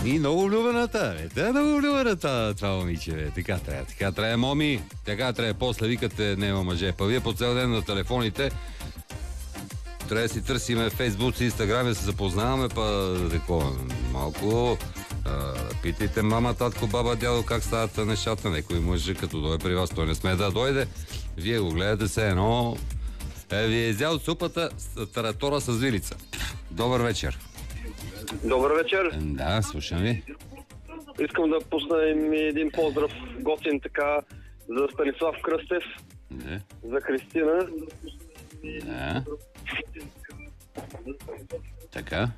И много влюбената, бе. Тя е много влюбената, това момиче, бе. Така трябва, моми. Така трябва, после викате, няма мъже. Па вие по цял ден на телефоните трябва да си търсиме Фейсбук и Инстаграм, да се запознаваме, па такова. Малко питайте мама, татко, баба, дядо, как стават нещата. Некой мъж, като дойде при вас, той не сме да дойде. Вие го гледате се едно. Ви е изял супата таратора с вилица. Добър вечер. Добър вечер. Да, слушам ви. Искам да пусна един поздрав готин така за Станислав Кръстев, Да. за Христина. Да. Така.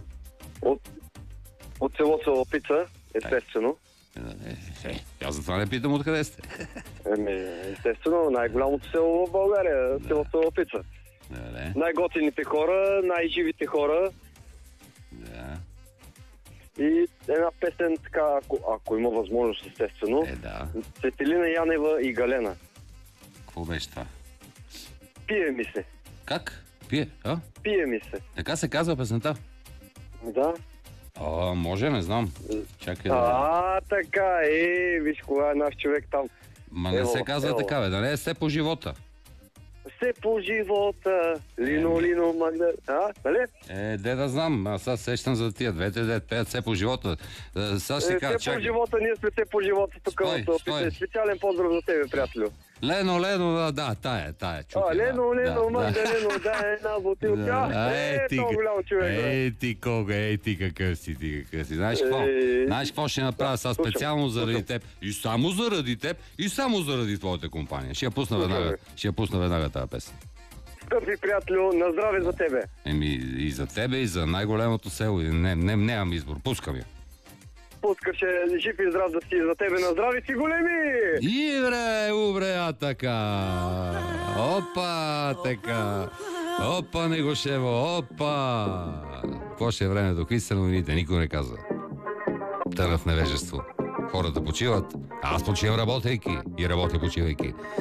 От село Селопица, естествено. Аз затова не питам откъде сте. Естествено, най-голямото село в България, село Селопица. Да. Най-готините хора, най-живите хора. Да. И една песен така, ако има възможност, естествено. Да. Цветелина Янева и Галена. Какво беше това? Пие ми се. Как? Пие? А? Пие ми се. Така се казва песента? Да. Може, не знам. Чакай да... Така, виж кога е наш човек там. Ма не се казва така, бе, да не е все по живота. Все по живота, Лино, Магда... нали? Де да знам, аз сега сещам за тия двете, де пеят все по живота. Сега ще кажа, все по живота, ние сме все по живота тук. Специален поздрав за тебе, приятелю. Лено, да, тая. Лено, Магдалено, една бутилка. Това голям човек. Ти какъв си. Знаеш какво ще направя сега специално заради теб? И само заради теб, и само заради твоята компания. Ще я пусна веднага тази песен. Скъпи приятелю, на здраве за тебе. И за тебе, и за най-големото село. Нямам избор, пускам я. Пускаше жив и здрав да си за тебе, на здраве си големи! И убре, така. Опа, така. Опа, Негошево, опа. Какво ще е времето? Какви са новините? Никой не казва. Тъна в невежество. Хората почиват, а аз почивам работейки и работя почивайки.